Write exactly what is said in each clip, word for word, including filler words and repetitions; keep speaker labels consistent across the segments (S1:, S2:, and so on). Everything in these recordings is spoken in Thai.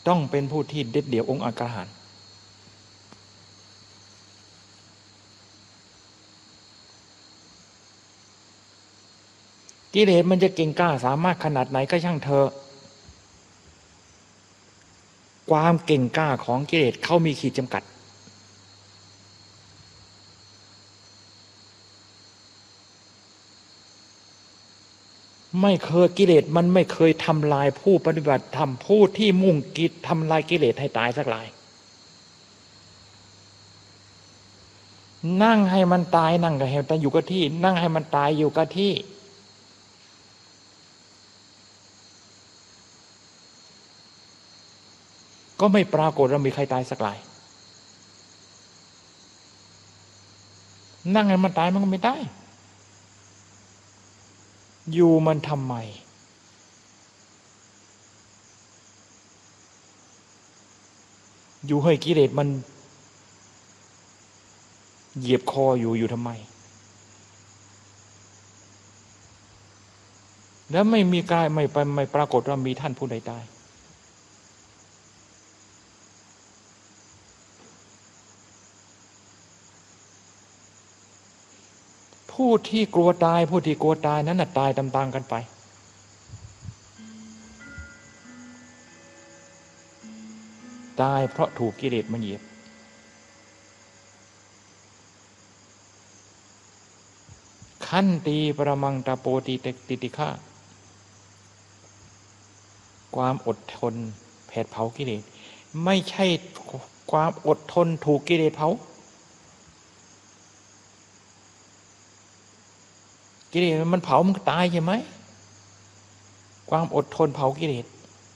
S1: ต้องเป็นผู้ที่เด็ดเดี่ยวองค์อาจกล้าหาญกิเลสมันจะเก่งกล้าสามารถขนาดไหนก็ช่างเถอะความเก่งกล้าของกิเลสเขามีขีดจำกัดไม่เคยกิเลสมันไม่เคยทำลายผู้ปฏิบัติธรรมผู้ที่มุ่งกิจทำลายกิเลสให้ตายสักรายนั่งให้มันตายนั่งกับให้มันอยู่กับที่นั่งให้มันตายอยู่กับที่ก็ไม่ปรากฏว่ามีใครตายสักรายนั่งให้มันตายมันก็ไม่ได้อยู่มันทำไมอยู่ให้กิเลสมันเหยียบคออยู่อยู่ทำไมแล้วไม่มีกายไม่ไปไม่ปรากฏว่ามีท่านผู้ใดตายผู้ที่กลัวตายผู้ที่กลัวตายนั้นน่ะตายตามๆกันไปตายเพราะถูกกิเลสมันเหยียบขันตีปรมังตาโปติติติฆาความอดทนแผดเผากิเลสไม่ใช่ความอดทนถูกกิเลสเผากิเลสมันเผามันตายใช่ไหมความอดทนเผากิเลส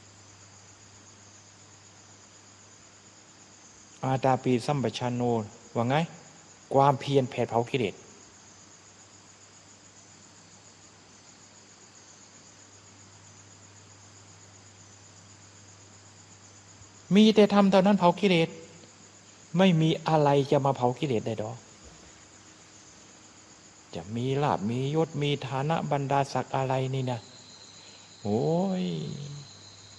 S1: อาตาปีสัมปชัญโนว่าไงความเพียรแผดเผากิเลสมีแต่ทำเท่านั้นเผากิเลสไม่มีอะไรจะมาเผากิเลสได้ดอกจะมีลาภมียศมีฐานะบรรดาศักดิ์อะไรนี่นะโอ้ย